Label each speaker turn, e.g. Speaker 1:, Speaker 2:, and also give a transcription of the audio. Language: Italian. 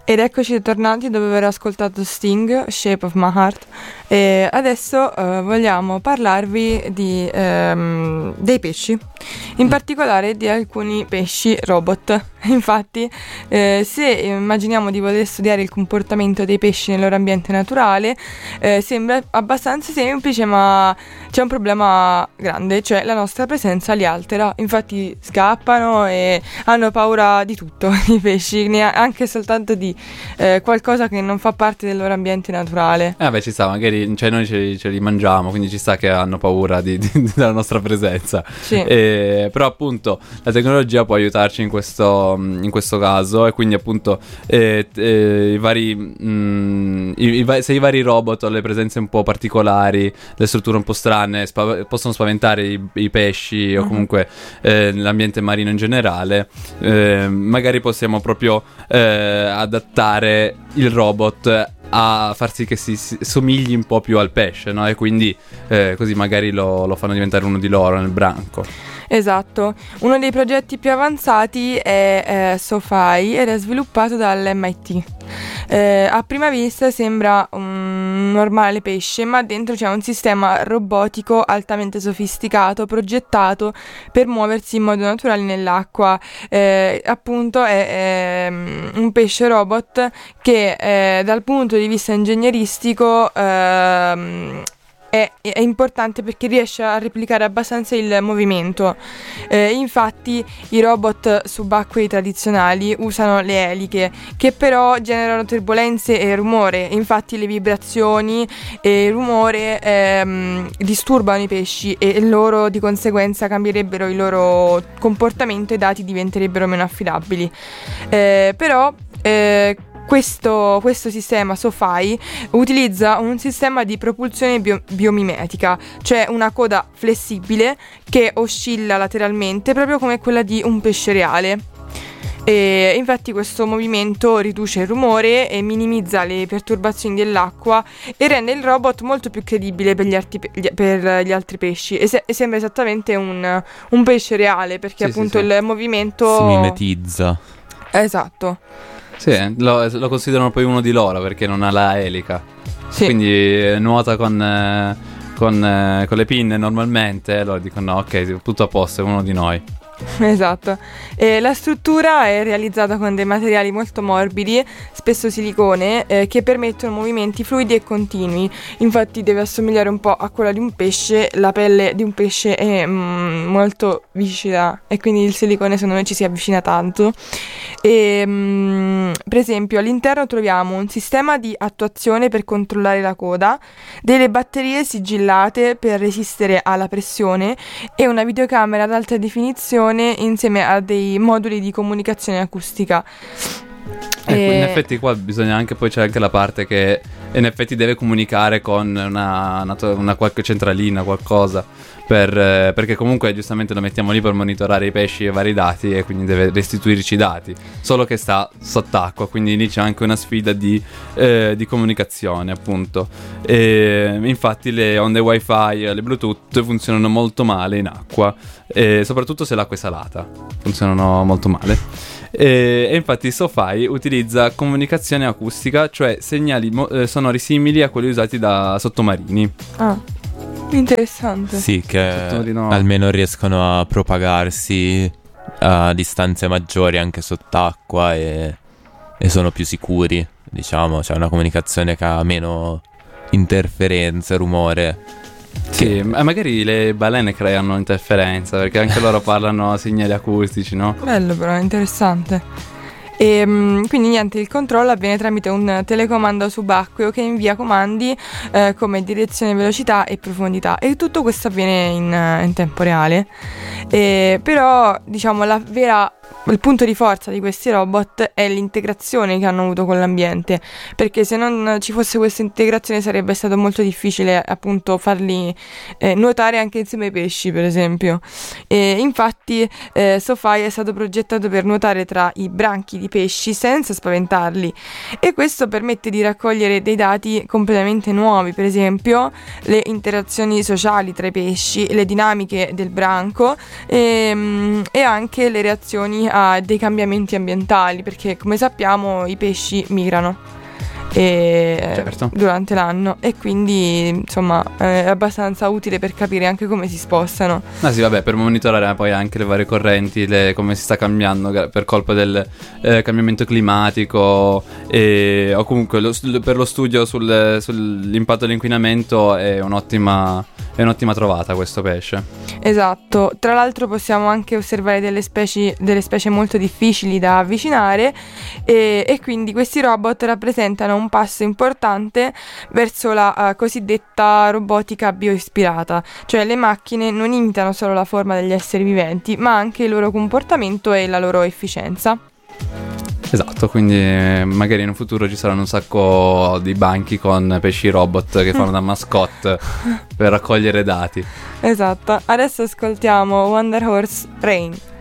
Speaker 1: Ed eccoci tornati dopo aver ascoltato Sting, Shape of My Heart. E adesso vogliamo parlarvi dei pesci, in particolare di alcuni pesci robot. Infatti, se immaginiamo di voler studiare il comportamento dei pesci nel loro ambiente naturale, sembra abbastanza semplice, ma c'è un problema grande, cioè la nostra presenza li altera. Infatti scappano e hanno paura di tutto i pesci, anche soltanto di qualcosa che non fa parte del loro ambiente naturale.
Speaker 2: Beh, ci sta, magari, cioè noi ce li mangiamo, quindi ci sta che hanno paura della nostra presenza.
Speaker 1: Sì.
Speaker 2: Però appunto la tecnologia può aiutarci in questo caso, e quindi appunto se i vari robot o le presenze un po' particolari, le strutture un po' strane possono spaventare i pesci o comunque l'ambiente marino in generale, magari possiamo proprio adattare il robot a far sì che si somigli un po' più al pesce, no? E quindi così magari lo fanno diventare uno di loro nel branco.
Speaker 1: Esatto, uno dei progetti più avanzati è SoFi ed è sviluppato dall'MIT. A prima vista sembra un normale pesce, ma dentro c'è un sistema robotico altamente sofisticato, progettato per muoversi in modo naturale nell'acqua. Appunto è un pesce robot che dal punto di vista ingegneristico è importante perché riesce a replicare abbastanza il movimento. Infatti i robot subacquei tradizionali usano le eliche, che però generano turbolenze e rumore. Infatti le vibrazioni e il rumore disturbano i pesci e loro di conseguenza cambierebbero il loro comportamento e i dati diventerebbero meno affidabili. Però questo sistema SoFi utilizza un sistema di propulsione biomimetica, cioè una coda flessibile che oscilla lateralmente proprio come quella di un pesce reale. E infatti questo movimento riduce il rumore e minimizza le perturbazioni dell'acqua e rende il robot molto più credibile per gli altri pesci, e sembra esattamente un pesce reale, perché appunto il movimento
Speaker 3: si mimetizza.
Speaker 1: Esatto.
Speaker 2: Sì, lo considerano poi uno di loro perché non ha la elica.
Speaker 1: Sì.
Speaker 2: Quindi nuota con le pinne normalmente, loro dicono no, ok, tutto a posto, è uno di noi.
Speaker 1: Esatto. La struttura è realizzata con dei materiali molto morbidi, spesso silicone, che permettono movimenti fluidi e continui. Infatti deve assomigliare un po' a quella di un pesce. La pelle di un pesce è molto viscida e quindi il silicone secondo me ci si avvicina tanto. Per esempio all'interno troviamo un sistema di attuazione per controllare la coda, delle batterie sigillate per resistere alla pressione e una videocamera ad alta definizione insieme a dei moduli di comunicazione acustica.
Speaker 2: In effetti qua bisogna anche, poi c'è anche la parte che in effetti deve comunicare con una qualche centralina, qualcosa, perché comunque giustamente lo mettiamo lì per monitorare i pesci e vari dati, e quindi deve restituirci i dati, solo che sta sott'acqua, quindi lì c'è anche una sfida di comunicazione, appunto. Infatti le onde wifi e le bluetooth funzionano molto male in acqua, soprattutto se l'acqua è salata, funzionano molto male. E infatti SoFi utilizza comunicazione acustica, cioè segnali sonori simili a quelli usati da sottomarini.
Speaker 1: Ah, interessante.
Speaker 3: Sì, che almeno riescono a propagarsi a distanze maggiori anche sott'acqua e sono più sicuri, diciamo. C'è una comunicazione che ha meno interferenze, rumore.
Speaker 2: Sì, magari le balene creano interferenza, perché anche loro parlano a segnali acustici, no?
Speaker 1: Bello, però, interessante. E quindi niente, il controllo avviene tramite un telecomando subacqueo che invia comandi come direzione, velocità e profondità, e tutto questo avviene in tempo reale. Però diciamo il punto di forza di questi robot è l'integrazione che hanno avuto con l'ambiente, perché se non ci fosse questa integrazione sarebbe stato molto difficile appunto farli nuotare anche insieme ai pesci, per esempio. Infatti SoFi è stato progettato per nuotare tra i branchi di pesci senza spaventarli, e questo permette di raccogliere dei dati completamente nuovi, per esempio le interazioni sociali tra i pesci, le dinamiche del branco e anche le reazioni a dei cambiamenti ambientali, perché come sappiamo i pesci migrano
Speaker 2: certo,
Speaker 1: durante l'anno, e quindi insomma è abbastanza utile per capire anche come si spostano.
Speaker 2: Ah sì, vabbè, per monitorare poi anche le varie correnti, come si sta cambiando per colpa del cambiamento climatico, o comunque per lo studio sull'impatto dell'inquinamento è un'ottima trovata questo pesce.
Speaker 1: Esatto, tra l'altro possiamo anche osservare delle specie molto difficili da avvicinare, e quindi questi robot rappresentano un passo importante verso la cosiddetta robotica bioispirata, cioè le macchine non imitano solo la forma degli esseri viventi, ma anche il loro comportamento e la loro efficienza.
Speaker 2: Esatto, quindi magari in un futuro ci saranno un sacco di banchi con pesci robot che fanno da mascotte per raccogliere dati.
Speaker 1: Esatto, adesso ascoltiamo Wonder Horse Rain.